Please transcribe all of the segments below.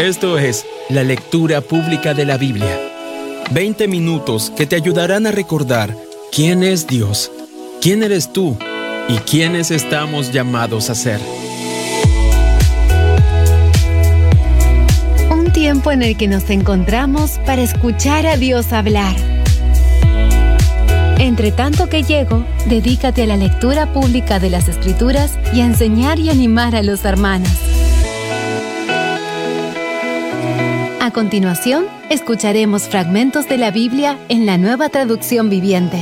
Esto es la lectura pública de la Biblia. 20 minutos que te ayudarán a recordar quién es Dios, quién eres tú y quiénes estamos llamados a ser. Un tiempo en el que nos encontramos para escuchar a Dios hablar. Entre tanto que llego, dedícate a la lectura pública de las Escrituras y a enseñar y animar a los hermanos. A continuación, escucharemos fragmentos de la Biblia en la Nueva Traducción Viviente.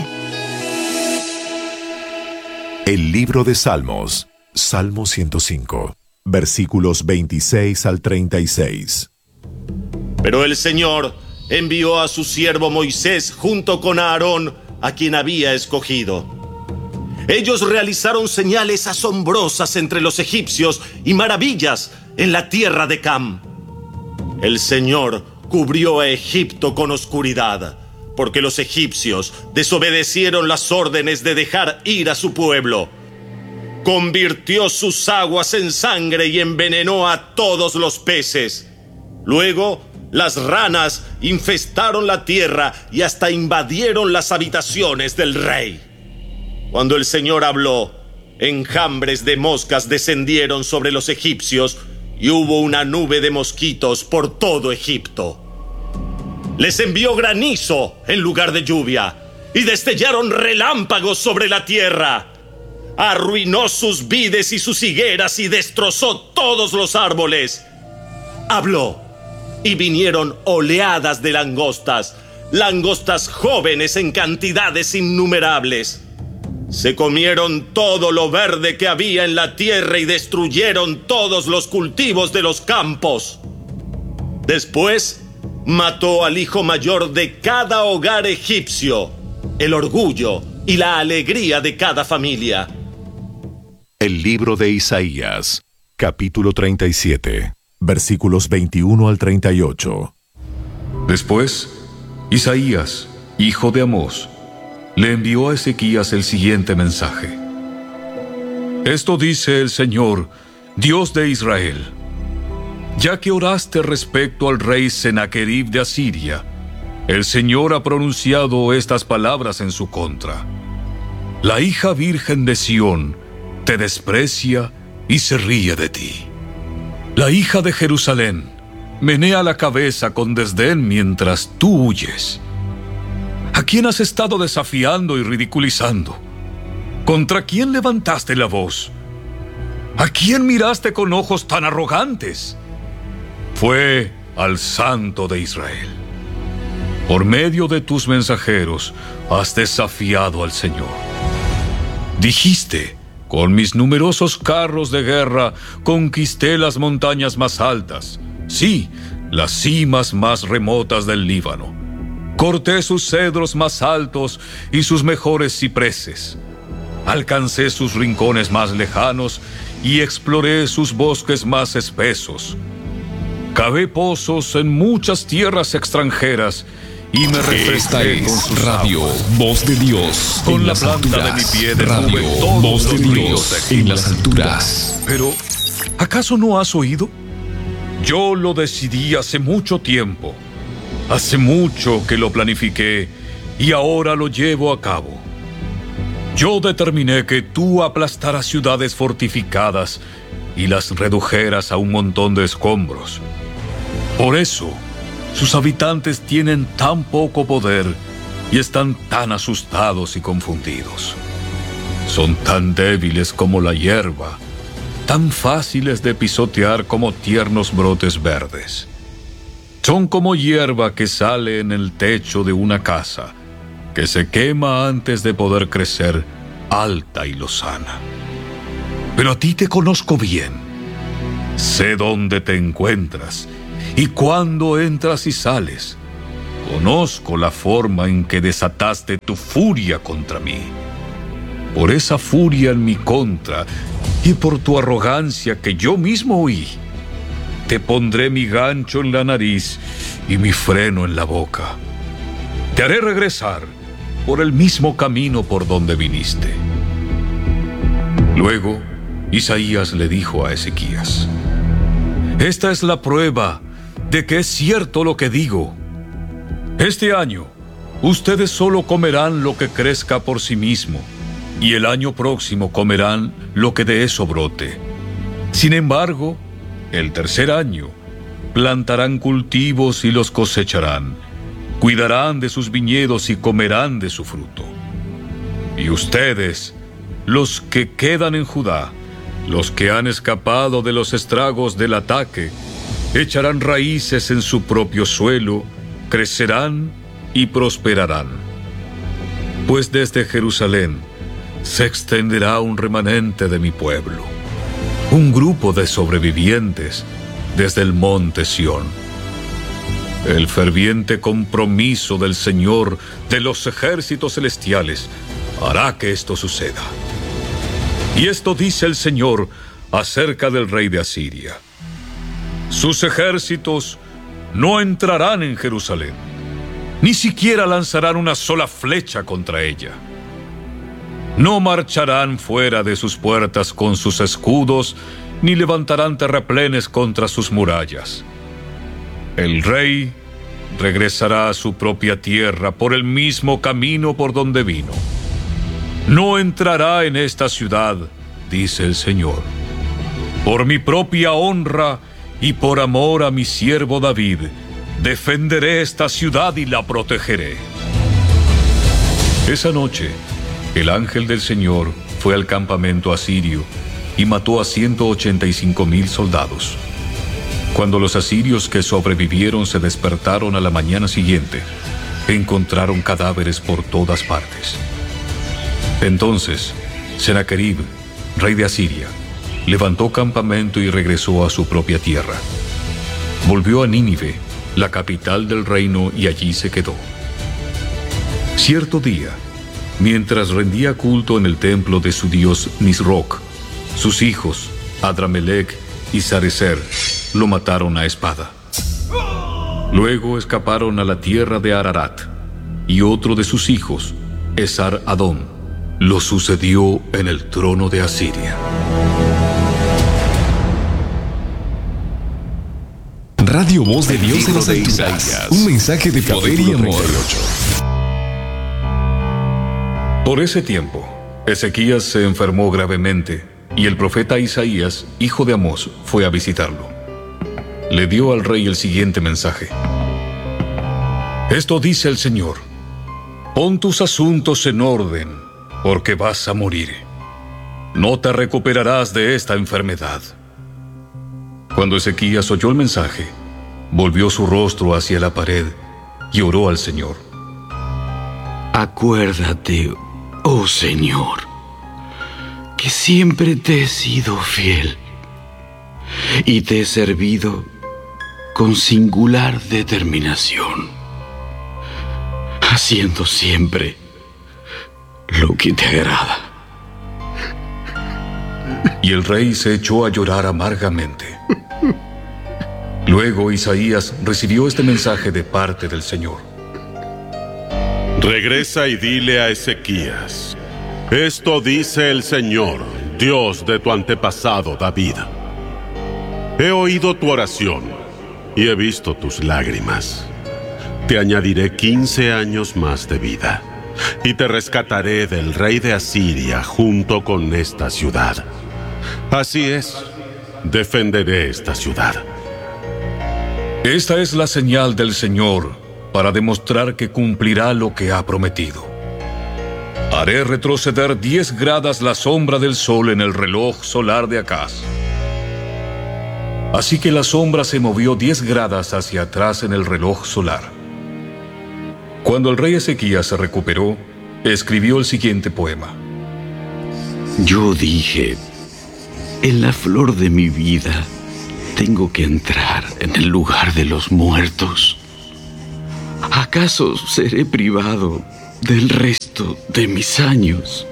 El libro de Salmos, Salmo 105, versículos 26 al 36. Pero el Señor envió a su siervo Moisés junto con Aarón, a quien había escogido. Ellos realizaron señales asombrosas entre los egipcios y maravillas en la tierra de Cam. El Señor cubrió a Egipto con oscuridad, porque los egipcios desobedecieron las órdenes de dejar ir a su pueblo. Convirtió sus aguas en sangre y envenenó a todos los peces. Luego, las ranas infestaron la tierra y hasta invadieron las habitaciones del rey. Cuando el Señor habló, enjambres de moscas descendieron sobre los egipcios y hubo una nube de mosquitos por todo Egipto. Les envió granizo en lugar de lluvia y destellaron relámpagos sobre la tierra. Arruinó sus vides y sus higueras y destrozó todos los árboles. Habló y vinieron oleadas de langostas, langostas jóvenes en cantidades innumerables. Se comieron todo lo verde que había en la tierra y destruyeron todos los cultivos de los campos. Después, mató al hijo mayor de cada hogar egipcio, el orgullo y la alegría de cada familia. El libro de Isaías, capítulo 37, versículos 21 al 38. Después, Isaías, hijo de Amós, le envió a Ezequías el siguiente mensaje. Esto dice el Señor, Dios de Israel: ya que oraste respecto al rey Sennacherib de Asiria, el Señor ha pronunciado estas palabras en su contra. La hija virgen de Sión te desprecia y se ríe de ti. La hija de Jerusalén menea la cabeza con desdén mientras tú huyes. ¿A quién has estado desafiando y ridiculizando? ¿Contra quién levantaste la voz? ¿A quién miraste con ojos tan arrogantes? Fue al Santo de Israel. Por medio de tus mensajeros has desafiado al Señor. Dijiste: con mis numerosos carros de guerra conquisté las montañas más altas, sí, las cimas más remotas del Líbano. Corté sus cedros más altos y sus mejores cipreses. Alcancé sus rincones más lejanos y exploré sus bosques más espesos. Cavé pozos en muchas tierras extranjeras y me refresqué con sus Radio aguas. Voz de Dios Con en la las planta de alturas. mi pie detuve Radio todos Voz de los ríos Dios de Egipto. en las alturas. Pero, ¿acaso no has oído? Yo lo decidí hace mucho tiempo. Hace mucho que lo planifiqué y ahora lo llevo a cabo. Yo determiné que tú aplastaras ciudades fortificadas y las redujeras a un montón de escombros. Por eso, sus habitantes tienen tan poco poder y están tan asustados y confundidos. Son tan débiles como la hierba, tan fáciles de pisotear como tiernos brotes verdes. Son como hierba que sale en el techo de una casa, que se quema antes de poder crecer alta y lozana. Pero a ti te conozco bien. Sé dónde te encuentras y cuándo entras y sales. Conozco la forma en que desataste tu furia contra mí. Por esa furia en mi contra y por tu arrogancia que yo mismo oí, te pondré mi gancho en la nariz y mi freno en la boca. Te haré regresar por el mismo camino por donde viniste. Luego, Isaías le dijo a Ezequías: esta es la prueba de que es cierto lo que digo. Este año, ustedes solo comerán lo que crezca por sí mismo, y el año próximo comerán lo que de eso brote. Sin embargo, el tercer año, plantarán cultivos y los cosecharán, cuidarán de sus viñedos y comerán de su fruto. Y ustedes, los que quedan en Judá, los que han escapado de los estragos del ataque, echarán raíces en su propio suelo, crecerán y prosperarán. Pues desde Jerusalén se extenderá un remanente de mi pueblo, un grupo de sobrevivientes desde el monte Sión. El ferviente compromiso del Señor de los ejércitos celestiales hará que esto suceda. Y esto dice el Señor acerca del rey de Asiria: sus ejércitos no entrarán en Jerusalén, ni siquiera lanzarán una sola flecha contra ella. No marcharán fuera de sus puertas con sus escudos, ni levantarán terraplenes contra sus murallas. El rey regresará a su propia tierra por el mismo camino por donde vino. No entrará en esta ciudad, dice el Señor. Por mi propia honra y por amor a mi siervo David, defenderé esta ciudad y la protegeré. Esa noche, el ángel del Señor fue al campamento asirio y mató a 185,000 soldados. Cuando los asirios que sobrevivieron se despertaron a la mañana siguiente, encontraron cadáveres por todas partes. Entonces, Sennacherib, rey de Asiria, levantó campamento y regresó a su propia tierra. Volvió a Nínive, la capital del reino, y allí se quedó. Cierto día, mientras rendía culto en el templo de su dios Nisroch, sus hijos, Adramelech y Sarecer, lo mataron a espada. Luego escaparon a la tierra de Ararat, y otro de sus hijos, Esar-Adón, lo sucedió en el trono de Asiria. Radio Voz de Dios en las alturas. Un mensaje de poder y amor. Por ese tiempo, Ezequías se enfermó gravemente, y el profeta Isaías, hijo de Amós, fue a visitarlo. Le dio al rey el siguiente mensaje: esto dice el Señor: pon tus asuntos en orden, porque vas a morir. No te recuperarás de esta enfermedad. Cuando Ezequías oyó el mensaje, volvió su rostro hacia la pared y oró al Señor. Acuérdate, oh Señor, que siempre te he sido fiel y te he servido con singular determinación, haciendo siempre lo que te agrada. Y el rey se echó a llorar amargamente. Luego Isaías recibió este mensaje de parte del Señor: regresa y dile a Ezequías: esto dice el Señor, Dios de tu antepasado David. He oído tu oración y he visto tus lágrimas. Te añadiré 15 años más de vida y te rescataré del rey de Asiria junto con esta ciudad. Así es, defenderé esta ciudad. Esta es la señal del Señor para demostrar que cumplirá lo que ha prometido. Haré retroceder 10 gradas la sombra del sol en el reloj solar de Acaz. Así que la sombra se movió 10 gradas hacia atrás en el reloj solar. Cuando el rey Ezequías se recuperó, escribió el siguiente poema: yo dije, en la flor de mi vida tengo que entrar en el lugar de los muertos. ¿Acaso seré privado del resto de mis años?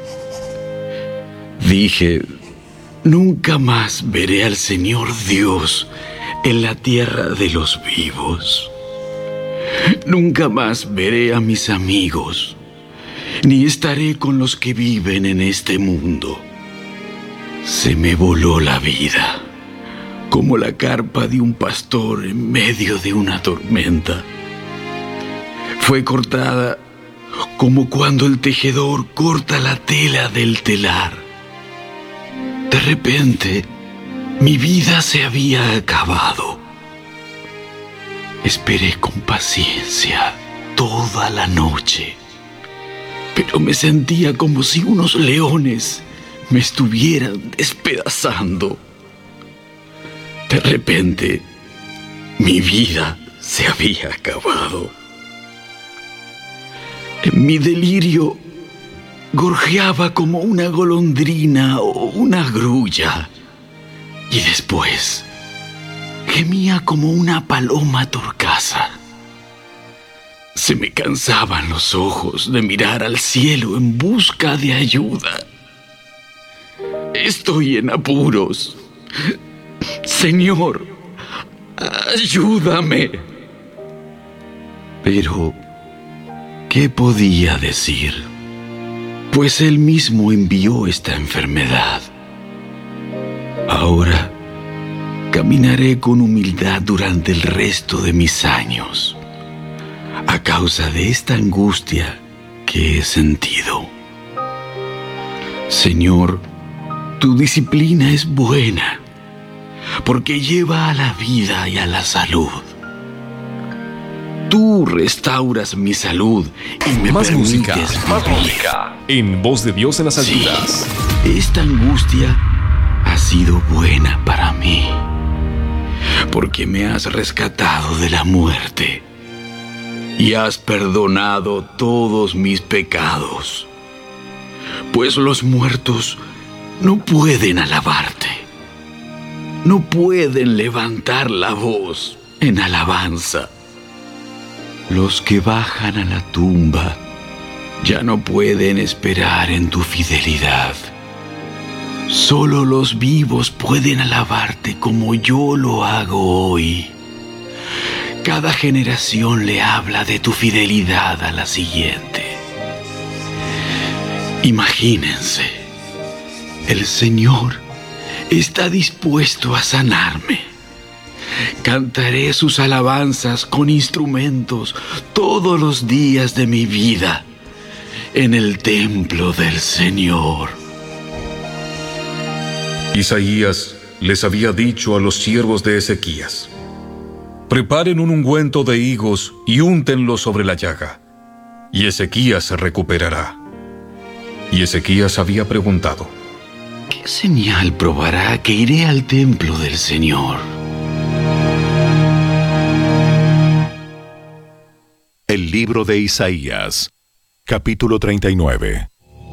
Dije, nunca más veré al Señor Dios en la tierra de los vivos. Nunca más veré a mis amigos, ni estaré con los que viven en este mundo. Se me voló la vida, como la carpa de un pastor en medio de una tormenta. Fue cortada como cuando el tejedor corta la tela del telar. De repente, mi vida se había acabado. Esperé con paciencia toda la noche, pero me sentía como si unos leones me estuvieran despedazando. De repente, mi vida se había acabado. En mi delirio, gorjeaba como una golondrina o una grulla, y después gemía como una paloma torcaza. Se me cansaban los ojos de mirar al cielo en busca de ayuda. Estoy en apuros. Señor, ayúdame. Pero, ¿qué podía decir? Pues Él mismo envió esta enfermedad. Ahora, caminaré con humildad durante el resto de mis años, a causa de esta angustia que he sentido. Señor, tu disciplina es buena, porque lleva a la vida y a la salud. Tú restauras mi salud y me Más música, permites más vivir. música. En Voz de Dios en las alturas. Sí, esta angustia ha sido buena para mí, porque me has rescatado de la muerte y has perdonado todos mis pecados. Pues los muertos no pueden alabarte, no pueden levantar la voz en alabanza. Los que bajan a la tumba ya no pueden esperar en tu fidelidad. Solo los vivos pueden alabarte como yo lo hago hoy. Cada generación le habla de tu fidelidad a la siguiente. Imagínense, el Señor está dispuesto a sanarme. Cantaré sus alabanzas con instrumentos todos los días de mi vida en el templo del Señor. Isaías les había dicho a los siervos de Ezequías: preparen un ungüento de higos y úntenlo sobre la llaga, y Ezequías se recuperará. Y Ezequías había preguntado: ¿qué señal probará que iré al templo del Señor? El libro de Isaías, capítulo 39.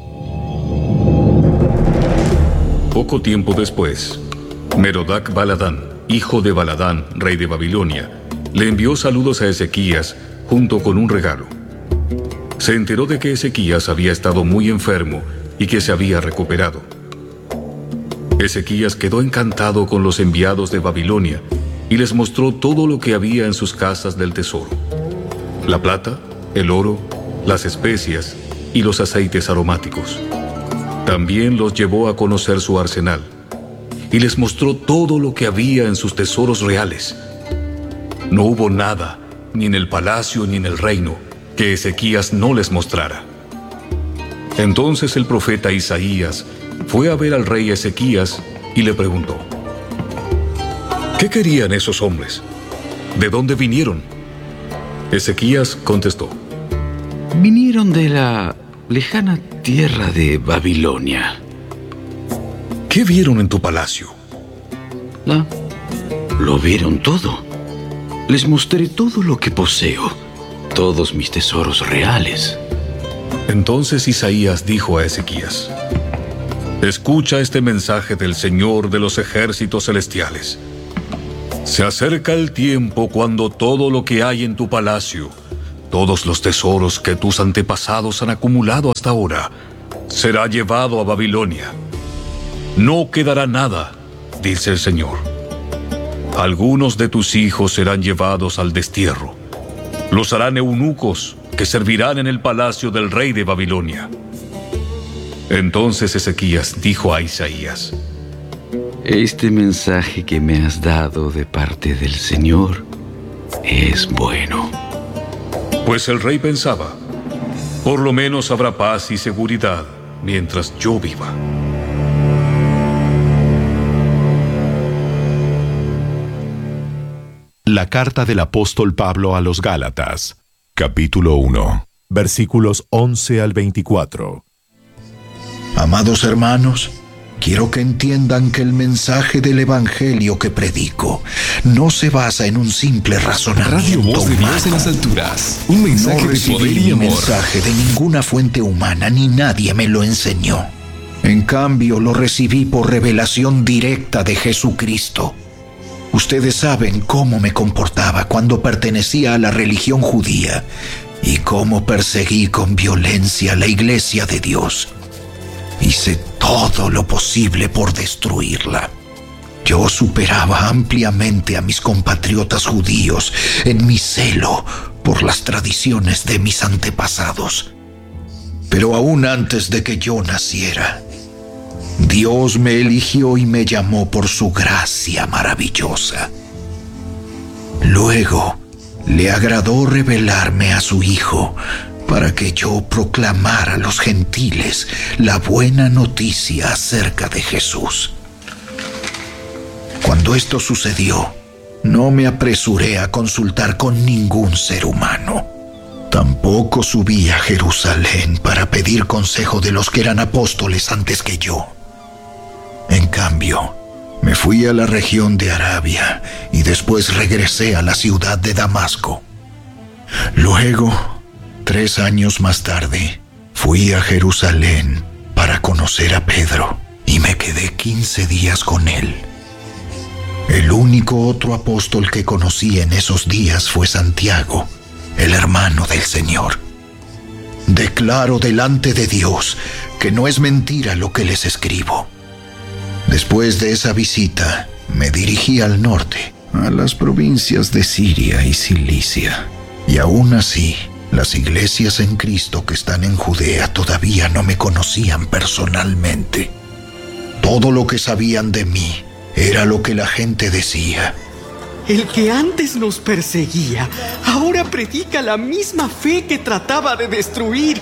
Poco tiempo después, Merodac Baladán, hijo de Baladán, rey de Babilonia, le envió saludos a Ezequías junto con un regalo. Se enteró de que Ezequías había estado muy enfermo y que se había recuperado. Ezequías quedó encantado con los enviados de Babilonia y les mostró todo lo que había en sus casas del tesoro: la plata, el oro, las especias y los aceites aromáticos. También los llevó a conocer su arsenal y les mostró todo lo que había en sus tesoros reales. No hubo nada, ni en el palacio ni en el reino, que Ezequías no les mostrara. Entonces el profeta Isaías fue a ver al rey Ezequías y le preguntó: ¿qué querían esos hombres? ¿De dónde vinieron? Ezequías contestó: Vinieron de la lejana tierra de Babilonia. ¿Qué vieron en tu palacio? Lo vieron todo. Les mostré todo lo que poseo, todos mis tesoros reales. Entonces Isaías dijo a Ezequías: escucha este mensaje del Señor de los ejércitos celestiales. Se acerca el tiempo cuando todo lo que hay en tu palacio, todos los tesoros que tus antepasados han acumulado hasta ahora, será llevado a Babilonia. No quedará nada, dice el Señor. Algunos de tus hijos serán llevados al destierro. Los harán eunucos que servirán en el palacio del rey de Babilonia. Entonces Ezequías dijo a Isaías: Este mensaje que me has dado de parte del Señor es bueno. Pues el rey pensaba, por lo menos habrá paz y seguridad mientras yo viva. La carta del apóstol Pablo a los Gálatas, capítulo 1, versículos 11 al 24. Amados hermanos, quiero que entiendan que el mensaje del Evangelio que predico no se basa en un simple razonamiento Radio Voz de humano. Dios en las alturas. Un mensaje No de poder recibí y mi amor. mensaje de ninguna fuente humana, ni nadie me lo enseñó. En cambio, lo recibí por revelación directa de Jesucristo. Ustedes saben cómo me comportaba cuando pertenecía a la religión judía y cómo perseguí con violencia la iglesia de Dios. Hice todo lo posible por destruirla. Yo superaba ampliamente a mis compatriotas judíos en mi celo por las tradiciones de mis antepasados. Pero aún antes de que yo naciera, Dios me eligió y me llamó por su gracia maravillosa. Luego, le agradó revelarme a su Hijo para que yo proclamara a los gentiles la buena noticia acerca de Jesús. Cuando esto sucedió, no me apresuré a consultar con ningún ser humano. Tampoco subí a Jerusalén para pedir consejo de los que eran apóstoles antes que yo. En cambio, me fui a la región de Arabia y después regresé a la ciudad de Damasco. Luego, 3 años más tarde, fui a Jerusalén para conocer a Pedro y me quedé 15 días con él. El único otro apóstol que conocí en esos días fue Santiago, el hermano del Señor. Declaro delante de Dios que no es mentira lo que les escribo. Después de esa visita, me dirigí al norte, a las provincias de Siria y Cilicia. Y aún así, las iglesias en Cristo que están en Judea todavía no me conocían personalmente. Todo lo que sabían de mí era lo que la gente decía. El que antes nos perseguía, ahora predica la misma fe que trataba de destruir.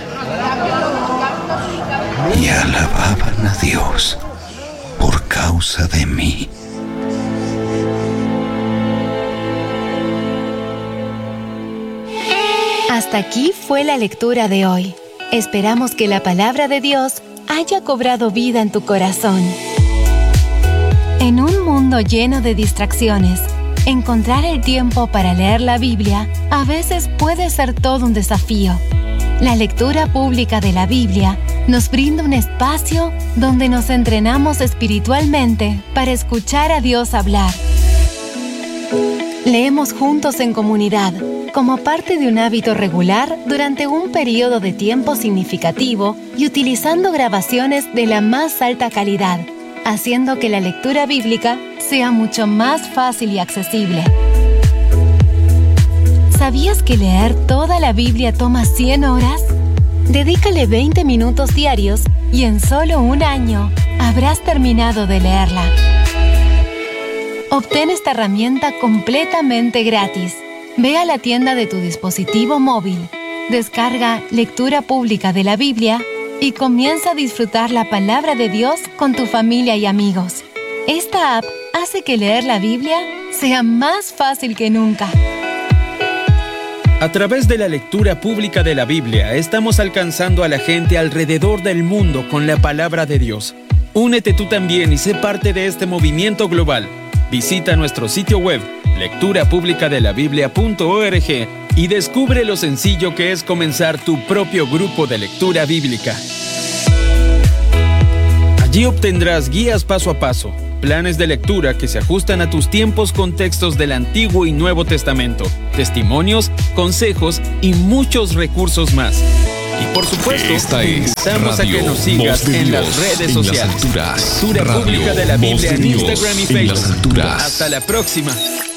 Y alababan a Dios por causa de mí. Hasta aquí fue la lectura de hoy. Esperamos que la palabra de Dios haya cobrado vida en tu corazón. En un mundo lleno de distracciones, encontrar el tiempo para leer la Biblia a veces puede ser todo un desafío. La lectura pública de la Biblia nos brinda un espacio donde nos entrenamos espiritualmente para escuchar a Dios hablar. Leemos juntos en comunidad, como parte de un hábito regular durante un periodo de tiempo significativo y utilizando grabaciones de la más alta calidad, haciendo que la lectura bíblica sea mucho más fácil y accesible. ¿Sabías que leer toda la Biblia toma 100 horas? Dedícale 20 minutos diarios y en solo un año habrás terminado de leerla. Obtén esta herramienta completamente gratis. Ve a la tienda de tu dispositivo móvil, descarga Lectura Pública de la Biblia y comienza a disfrutar la palabra de Dios con tu familia y amigos. Esta app hace que leer la Biblia sea más fácil que nunca. A través de la lectura pública de la Biblia, estamos alcanzando a la gente alrededor del mundo con la palabra de Dios. Únete tú también y sé parte de este movimiento global. Visita nuestro sitio web, lecturapublicadelabiblia.org, y descubre lo sencillo que es comenzar tu propio grupo de lectura bíblica. Allí obtendrás guías paso a paso, planes de lectura que se ajustan a tus tiempos con textos del Antiguo y Nuevo Testamento, testimonios, consejos y muchos recursos más. Y por supuesto, te invitamos a que nos sigas en las redes sociales. Lectura Pública de la Biblia en Instagram y Facebook. Hasta la próxima.